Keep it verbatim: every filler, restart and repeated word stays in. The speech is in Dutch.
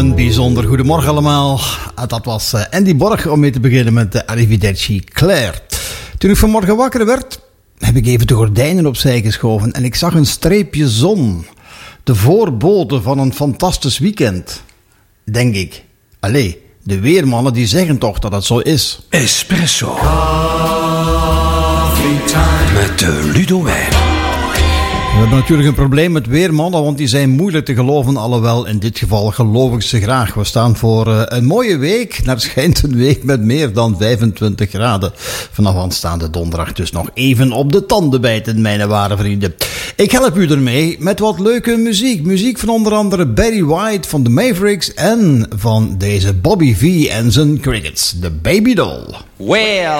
Een bijzonder goedemorgen allemaal. Dat was Andy Borg om mee te beginnen met de Arrivederci Claire. Toen ik vanmorgen wakker werd, heb ik even de gordijnen opzij geschoven en ik zag een streepje zon. De voorbode van een fantastisch weekend. Denk ik. Allee, de weermannen die zeggen toch dat het zo is. Espresso. Met uh, Ludo Wijn. We hebben natuurlijk een probleem met weermannen, want die zijn moeilijk te geloven. Alhoewel, in dit geval geloof ik ze graag. We staan voor uh, een mooie week. Naar schijnt een week met meer dan vijfentwintig graden. Vanaf aanstaande donderdag dus nog even op de tanden bijten, mijn ware vrienden. Ik help u ermee met wat leuke muziek. Muziek van onder andere Barry White van de Mavericks en van deze Bobby V en zijn Crickets. De Baby Doll. Well,